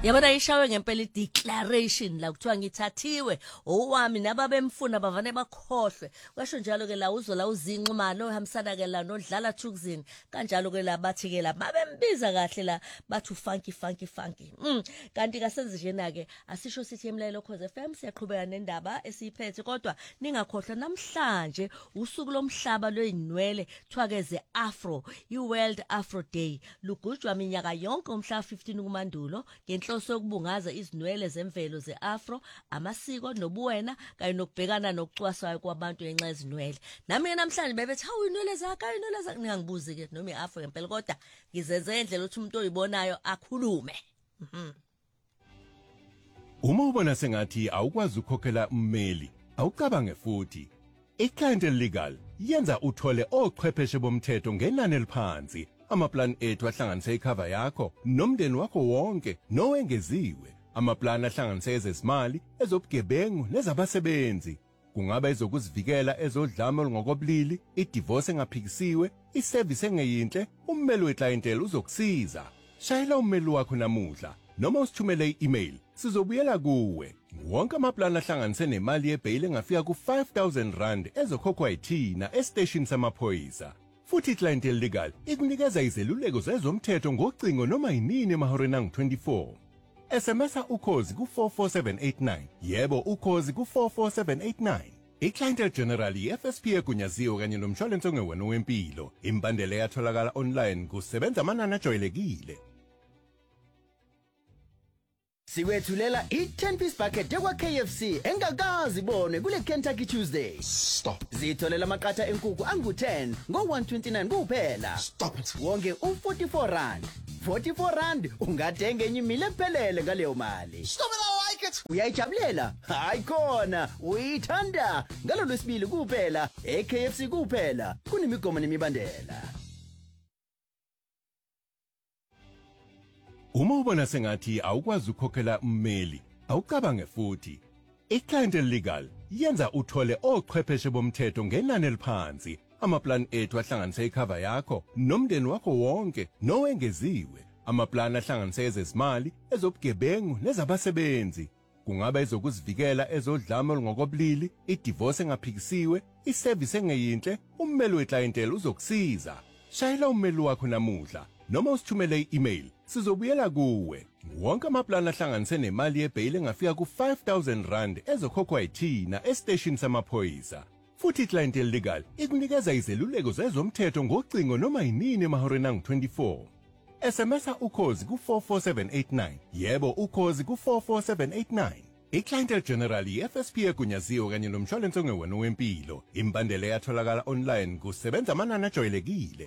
Yabona ishawe ngempela declaration la kuthiwa ngithathiwe owami nababemfuna bavane bakhohlwe kwasho njalo ke la uzola uzinxumano ohambisana ke la nodlala Thukzini kanjalo ke la bathi ke la babembiza kahle la bathu funky kanti kasenze njena ke asisho sithi emlayelo Khoze FM siyaqhubeka nendaba esiphethe kodwa ningakhohlwa namhlanje usuku lomhlaba lweinwele kuthiwa ke ze Afro iWorld Afro Day lugujwa minyaka yonke umhla 15 kuMandulo ngenhloso yokubungaza izinwele zemvelo zeAfro amasiko nobuwena kanye nokubhekana nokucwaswayo kwabantu ngenxa yezinwele nami namhlanje bebethi hawu inwele zakhe ningangibuzi ke noma iAfro ngempela kodwa ngizenze indlela ukuthi umuntu oyibonayo akhulume Uma ubona sengathi awukwazi ukukhokhela ummeli awucabange futhi iClient Legal yenza uthole ochwepheshe bomthetho ngenani eliphansi amaplan ethu ahlanganise icover yakho nomndeni wakho wonke nowengeziwe amaplan ahlanganise ezezimali ezobugebengu nezabasebenzi kungaba ezokuzivikela ezodlame olungokobulili idivorce engaphikisiwe iservice engeyinhle ummeli weclientele uzokusiza shayela ummeli wakho namuhla noma usithumele i-email sizobuyela kuwe wonke amaplan ahlanganise nemali yebail engafika ku5,000 rand ezokhokhwa yithina estation samaphoyisa futhi iClient Legal ikunikeza izeluleko zezomthetho ngocingo noma yinini emahoreni angu-24 SMSa ukhozi ku44789 yebo ukhozi ku44789 iClient General iFSP egunyaziwe kanye nomshwalense ongewona wempilo imbandela yatholakala online kusebenza amanani ajwayelekile Siwethulela i10 piece bucket ekwa KFC engakazi bonwe kule Kentucky Tuesday. Stop. Zitholela amaqatha enkukhu angu10 ngo129 kuphela. Stop it. Wonke u44 rand. 44 rand ungathenga enye imile ephelele ngaleyo mali. Stop it, I like it. Uyayijabulela? Hayi khona, uyithanda. Ngalo lwesibili kuphela, eKFC kuphela. Kunemigomo nemibandela. Uma ubona sengathi awukwazi ukukhokhela ummeli awucabange futhi iClient Legal yenza uthole ochwepheshe bomthetho ngenani eliphansi amaplan ethu ahlanganise icover yakho nomndeni wakho wonke nowengeziwe amaplan ahlanganise ezezimali ezobugebengu nezabasebenzi kungaba ezokuzivikela ezodlame olungokobulili idivorce engaphikisiwe iservice engeyinhle ummeli weclientele uzokusiza shayela ummeli wakho namuhla noma usithumele i-email sizobuyela kuwe wonke amaplan ahlanganise nemali yebail engafika ku5,000 rand ezokhokhwa yithina estation samaphoyisa futhi iClient Legal ikunikeza izeluleko zezomthetho ngocingo noma yinini emahoreni angu-24 SMSa ukhozi ku44789 yebo ukhozi ku44789 iClient General iFSP egunyaziwe kanye nomshwalense ongewona wempilo imbandela yatholakala online kusebenza amanani ajwayelekile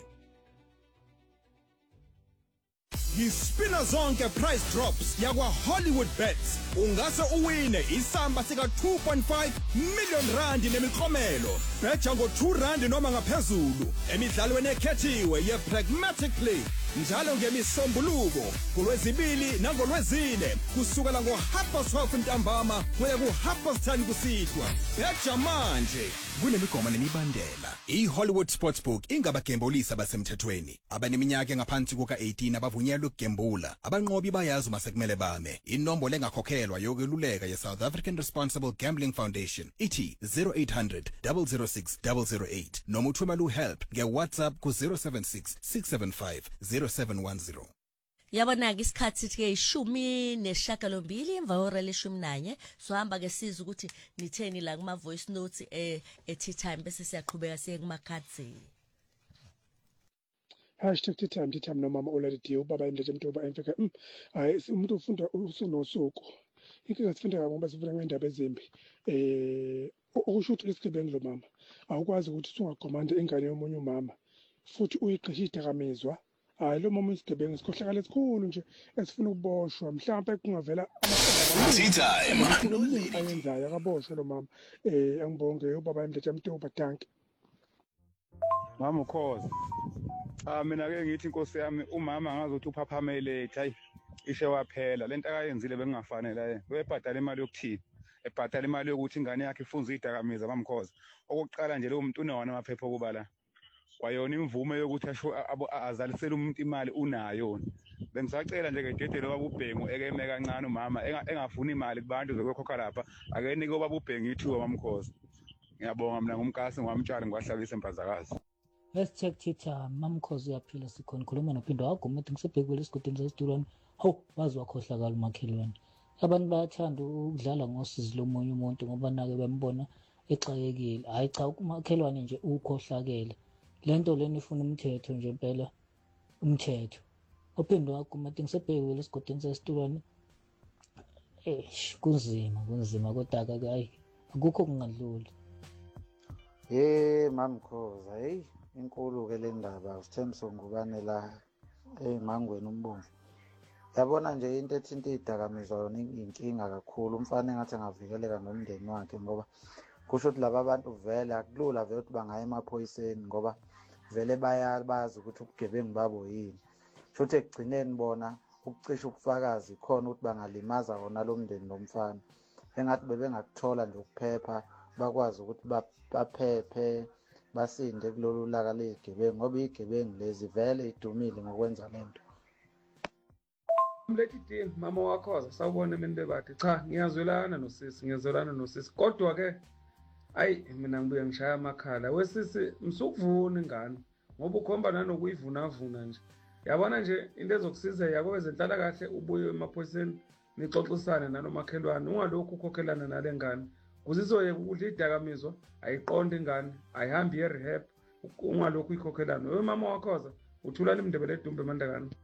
Yispina zonke price drops yakwa Hollywood Bets ungase uwine isamba sika 2.5 million rand nemiklomelo betha ngo 2 rand noma ngaphezulu emidlalweni ekhethiwe ye Pragmatic Play njalo ngemisombuluko kulwezibili nangolwezine kusukela ngo12 ntambama kuya ku10 kusithwa betha manje kunemigomo nemibandela iHollywood Sportsbook ingabagembolisi abasemthethweni abaneminyaka engaphansi kuka18 abavunyelwe ukugembula abanqobi bayazi uma sekumele bame inombolo engakhokhelwa yokweluleka ye South African Responsible Gambling Foundation ithi 0800 006 008 noma uthumela uhelp ngeWhatsApp ku 076 675 0710 Yabona ke isikhathi ke 18 emva hora le11 so hamba ke siza ukuthi nitheni la kuma voice notes tea time bese siyaqhubeka siye kuma cards #tea time nomama oladi ubaba indlela emntoba emfika hayi umuntu ufunda usunosuku inkinga sifunda ngoba sifunda ngendaba ezimbi okusho ukuthi lesigebengu lo mama awukwazi ukuthi sungagomanda ingane yomunye umama futhi uyigqisha idakamizwa hayi lo mama isigebengu sikhohlakala esikhulu nje esifuna ukuboshwa mhlawumbe kungavela Tea time. ayenzayo akaboshwe lo mama angibonge ubaba indlela emntoba danke Mama ukhoza mina ke ngithi inkosi yami umama angazothi uphaphamele hayi ishe waphela lento akayenzile bengingafanele yena uyebhadala imali yokuthini ebhadala imali yokuthi ingane yakhe ifunza idakamiza bamkhoza okokuqala nje lo muntu unawana amaphepha okuba la kwayona imvume yokuthi azalisele umuntu imali unayo. Bengisacela nje ngededelo babubhengu ekeme kancane umama engafuni imali kubantu zokukhokha lapha akenike babubhengu ithuba mamkhosi. Ngiyabonga mina ngumkasi ngwamtshali ngwahlabisa empazakazi. Let's check Twitter. Mamkhosi uyaphila sikhona khuluma noPhindo wagomete ngisebhekile esigudini sesitulwane. Hawu wazi wakhohlakala umakhelwane. Abantu bayathanda ukudlala ngosizi lomunye umuntu ngoba nake bembona exakekile. Hayi cha umakhelwane nje ukhohlakele. Lento leni ifuna umthetho nje impela umthetho. Uphinde wagomete ngisebhekile esigudini sesitulwane. Kunzima kodwa ke hayi akukho kungadluli. Mamkhoza inkulu ke le ndaba usithembiso ngubane la emangweni umbomvu. Yabona nje into ethinta izidakamizwa yona inkinga kakhulu. Umfana engathi angavikeleka nomndeni wakhe ngoba kusho ukuthi laba bantu vele akulula vele ukuthi bangaya emaphoyiseni ngoba vele bayazi ukuthi ubugebengu babo yini. Futhi ekugcineni bona ukucisha ubufakazi khona ukuthi bangalimaza wona lo mndeni nomfana. Engathi bebengakuthola nje ukuphepha bakwazi ukuthi baphephe basinde kulolu laka lezigebengu ngoba izigebengu lezi vele idumile ngokwenza lento. Mlethi dini mama wakhoza sawubona mina bebathi cha ngiyazwelana nosisi kodwa ke ayi mina ngibuye ngishaya amakhala wesisi msukuvuna ingane ngoba ukhomba nanokuyivuna nje. Yabona nje into ezokusiza yakho ezenhlala kahle ubuye emaphoyiseni nixoxisane nanomakhelwane ungalokhu ukhokhelana nale ngane. Kuzizoyeka ukudla idakamizwa ayiqonde ingane ayihambi ye-rehab ungalokhu ikhokhelana. Wewe mama wakhoza uthulana imndebele edumbe mandakani.